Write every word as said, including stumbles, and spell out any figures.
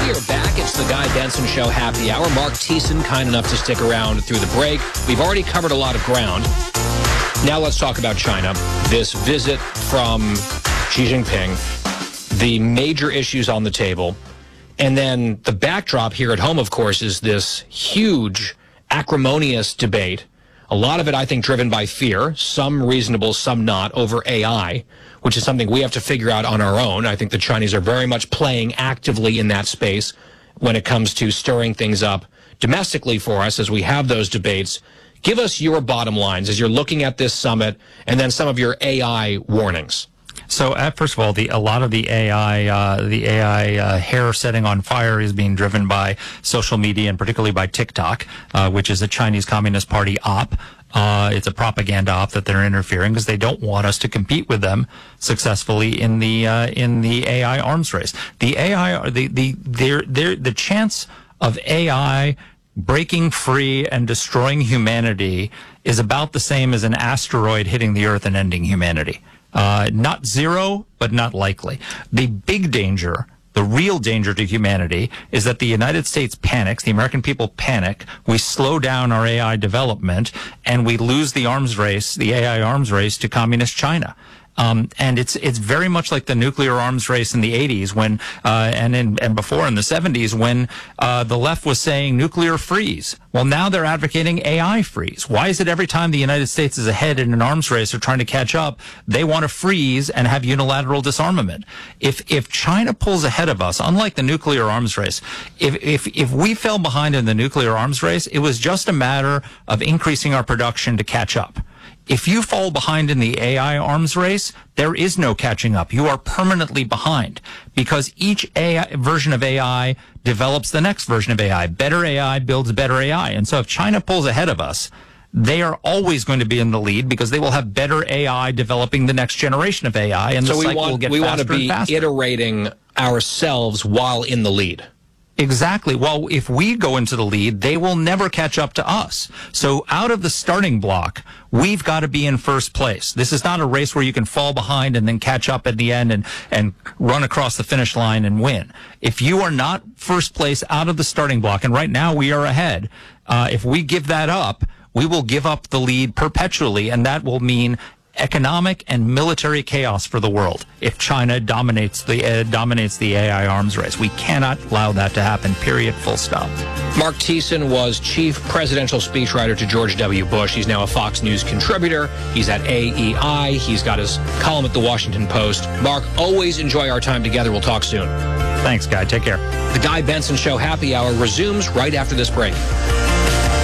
We are back. It's the Guy Benson Show Happy Hour. Mark Thiessen, kind enough to stick around through the break. We've already covered a lot of ground. Now let's talk about China. This visit from Xi Jinping, the major issues on the table, and then the backdrop here at home, of course, is this huge, acrimonious debate. A lot of it, I think, driven by fear, some reasonable, some not, over A I, which is something we have to figure out on our own. I think the Chinese are very much playing actively in that space when it comes to stirring things up domestically for us as we have those debates. Give us your bottom lines as you're looking at this summit, and then some of your A I warnings. So, uh, first of all, the a lot of the A I, uh, the A I uh, hair setting on fire is being driven by social media, and particularly by TikTok, uh, which is a Chinese Communist Party op. Uh, it's a propaganda op that they're interfering because they don't want us to compete with them successfully in the uh, in the A I arms race. The A I, the the they're, they're, the chance of A I breaking free and destroying humanity is about the same as an asteroid hitting the Earth and ending humanity. Uh, not zero, but not likely. The big danger, the real danger to humanity, is that the United States panics, the American people panic, we slow down our A I development, and we lose the arms race, the A I arms race, to communist China. Um, and it's it's very much like the nuclear arms race in the eighties when uh, and in, and before in the seventies when uh, the left was saying nuclear freeze. Well, now they're advocating A I freeze. Why is it every time the United States is ahead in an arms race or trying to catch up, they want to freeze and have unilateral disarmament? If if China pulls ahead of us, unlike the nuclear arms race, if if if we fell behind in the nuclear arms race, it was just a matter of increasing our production to catch up. If you fall behind in the A I arms race, there is no catching up. You are permanently behind because each A I version of A I develops the next version of A I. Better A I builds better A I. And so if China pulls ahead of us, they are always going to be in the lead because they will have better A I developing the next generation of A I, and so the we cycle want, will get we faster want to be and faster. iterating ourselves while in the lead. Exactly. Well, if we go into the lead, they will never catch up to us. So out of the starting block, we've got to be in first place. This is not a race where you can fall behind and then catch up at the end and, and run across the finish line and win. If you are not first place out of the starting block, and right now we are ahead, uh, if we give that up, we will give up the lead perpetually, and that will mean economic and military chaos for the world if China dominates the uh, dominates the A I arms race. We cannot allow that to happen, period, full stop. Mark Thiessen was chief presidential speechwriter to George W. Bush. He's now a Fox News contributor. He's at A E I. He's got his column at the Washington Post. Mark, always enjoy our time together. We'll talk soon. Thanks, Guy. Take care. The Guy Benson Show Happy Hour resumes right after this break.